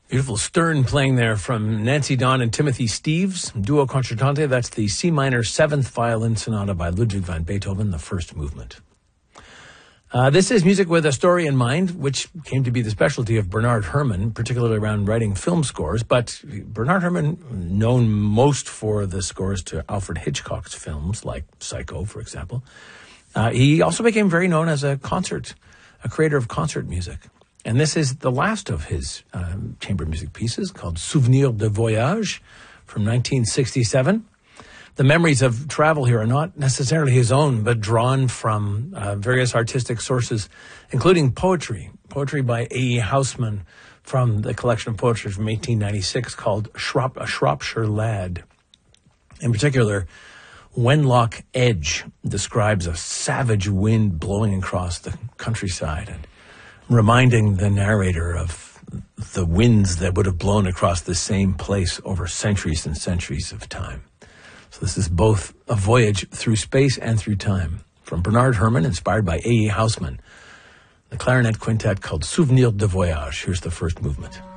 Beautiful Stern playing there from Nancy Don and Timothy Steeves, Duo Concertante. That's the C minor 7th violin sonata by Ludwig van Beethoven, the first movement. This is music with a story in mind, which came to be the specialty of Bernard Herrmann, particularly around writing film scores. But Bernard Herrmann, known most for the scores to Alfred Hitchcock's films, like Psycho, for example, he also became very known as a creator of concert music. And this is the last of his chamber music pieces, called Souvenir de Voyage from 1967. The memories of travel here are not necessarily his own, but drawn from various artistic sources, including poetry by A.E. Housman from the collection of poetry from 1896 called A Shropshire Lad. In particular, Wenlock Edge describes a savage wind blowing across the countryside and reminding the narrator of the winds that would have blown across the same place over centuries and centuries of time. So this is both a voyage through space and through time. From Bernard Herrmann, inspired by A.E. Housman, the clarinet quintet called Souvenir de Voyage. Here's the first movement.